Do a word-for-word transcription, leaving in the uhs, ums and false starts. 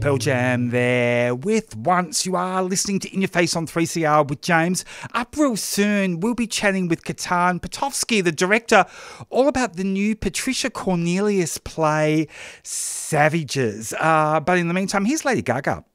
Pearl Jam there with Once. You are listening to In Your Face on three C R with James. Up real soon, we'll be chatting with Katan Petovsky, the director, all about the new Patricia Cornelius play, Savages. Uh, but in the meantime, here's Lady Gaga.